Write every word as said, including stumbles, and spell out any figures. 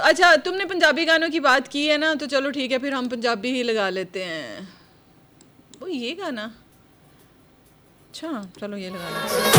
अच्छा तुमने पंजाबी गानों की बात की है ना, तो चलो ठीक है फिर हम पंजाबी ही लगा लेते हैं। वो ये गाना, अच्छा चलो ये लगा लेते हैं।